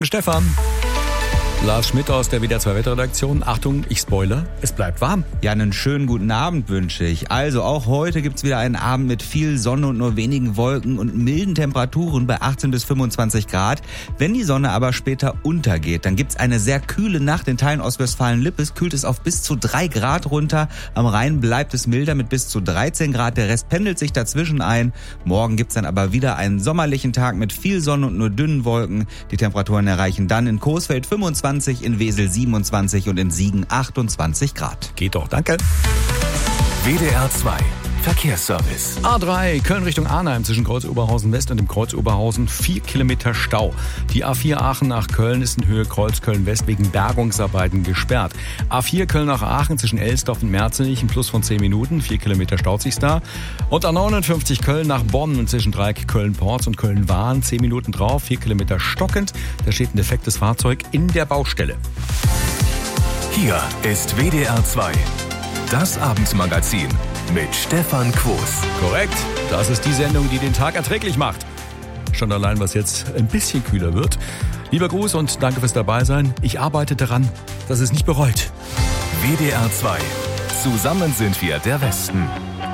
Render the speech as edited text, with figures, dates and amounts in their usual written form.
Stefan. Lars Schmidt aus der WDR 2 Wetterredaktion. Achtung, ich spoilere, es bleibt warm. Ja, einen schönen guten Abend wünsche ich. Also auch heute gibt's wieder einen Abend mit viel Sonne und nur wenigen Wolken und milden Temperaturen bei 18 bis 25 Grad. Wenn die Sonne aber später untergeht, dann gibt's eine sehr kühle Nacht. In Teilen Ostwestfalen-Lippes kühlt es auf bis zu 3 Grad runter. Am Rhein bleibt es milder mit bis zu 13 Grad. Der Rest pendelt sich dazwischen ein. Morgen gibt's dann aber wieder einen sommerlichen Tag mit viel Sonne und nur dünnen Wolken. Die Temperaturen erreichen dann in Coesfeld 25, in Wesel 27 und in Siegen 28 Grad. Geht doch, danke. WDR 2 Verkehrsservice. A3 Köln Richtung Arnheim zwischen Kreuz Oberhausen West und dem Kreuz Oberhausen 4 Kilometer Stau. Die A4 Aachen nach Köln ist in Höhe Kreuz Köln West wegen Bergungsarbeiten gesperrt. A4 Köln nach Aachen zwischen Elsdorf und Merzenich ein Plus von 10 Minuten, 4 Kilometer staut sich's da. Und A59 Köln nach Bonn zwischen Dreieck Köln-Porz und Köln-Wahn 10 Minuten drauf, 4 Kilometer stockend. Da steht ein defektes Fahrzeug in der Baustelle. Hier ist WDR 2, das Abendmagazin mit Stefan Quos. Korrekt, das ist die Sendung, die den Tag erträglich macht. Schon allein, was jetzt ein bisschen kühler wird. Lieber Gruß und danke fürs Dabeisein. Ich arbeite daran, dass es nicht bereut. WDR 2, zusammen sind wir der Westen.